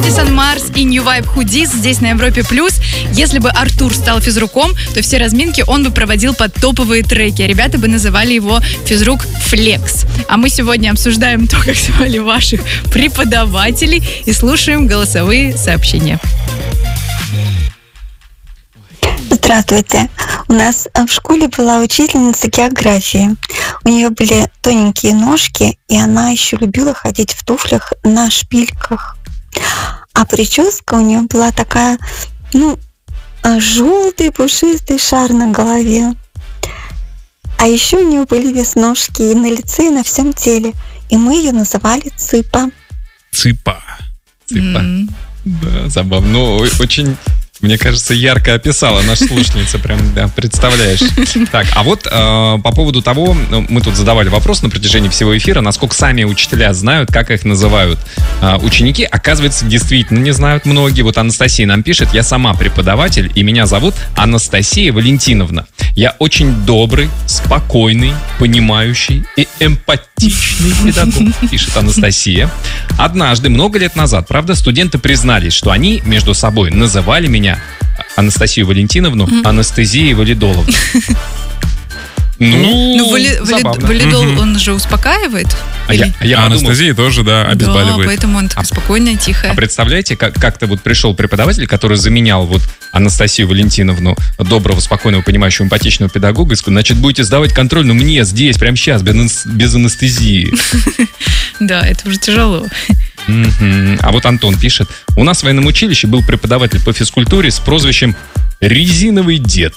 Мэдисон Марс и New Vibe Hoodies здесь на Европе+. Если бы Артур стал физруком, то все разминки он бы проводил под топовые треки. Ребята бы называли его физрук Флекс. А мы сегодня обсуждаем то, как звали ваших преподавателей, и слушаем голосовые сообщения. Здравствуйте. У нас в школе была учительница географии. У нее были тоненькие ножки, и она еще любила ходить в туфлях на шпильках. А прическа у нее была такая, желтый пушистый шар на голове. А еще у нее были веснушки и на лице, и на всем теле. И мы ее называли Цыпа. Цыпа. Да, забавно. Ну, очень... Мне кажется, ярко описала наша слушательница, прям, да, представляешь. Так, а вот по поводу того, мы тут задавали вопрос на протяжении всего эфира, насколько сами учителя знают, как их называют ученики. Оказывается, действительно не знают многие. Вот Анастасия нам пишет: я сама преподаватель, и меня зовут Анастасия Валентиновна. Я очень добрый, спокойный, понимающий и эмпатичный педагог, пишет Анастасия. Однажды, много лет назад, правда, студенты признались, что они между собой называли меня, Анастасию Валентиновну, Анастезией Валидоловной. Валидол, он же успокаивает? Анастезия тоже, да, обезболивает. Да, поэтому он такая спокойная, тихая. А представляете, как-то вот пришел преподаватель, который заменял вот Анастасию Валентиновну, доброго, спокойного, понимающего, эмпатичного педагога, и сказал: значит, будете сдавать контроль, но мне здесь, прямо сейчас, без анестезии. Да, это уже тяжело. А вот Антон пишет: у нас в военном училище был преподаватель по физкультуре с прозвищем «Резиновый дед».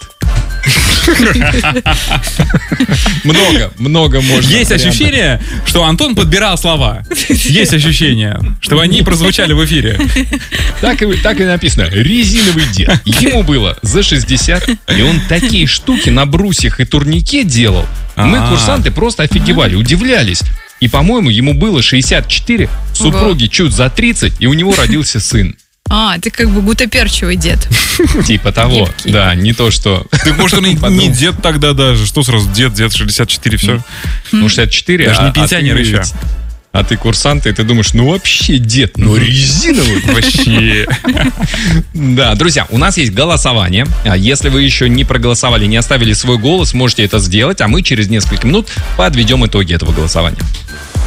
Много можно. Есть ощущение, что Антон подбирал слова. Есть ощущение, чтобы они прозвучали в эфире. Так и написано: «Резиновый дед». Ему было за 60, и он такие штуки на брусьях и турнике делал. Мы, курсанты, просто офигевали, удивлялись. И, по-моему, ему было 64, супруге чуть за 30, и у него родился сын. Ты как бы гутоперчивый дед. Типа того, гибкий. Да, не то, что... Ты, может, он не дед тогда даже. Что сразу дед, 64, все. Ну, 64, даже не пенсионер еще. А ты курсант, и ты думаешь, вообще дед, резиновый. Вообще. Да, друзья, у нас есть голосование. Если вы еще не проголосовали, не оставили свой голос, можете это сделать, а мы через несколько минут подведем итоги этого голосования.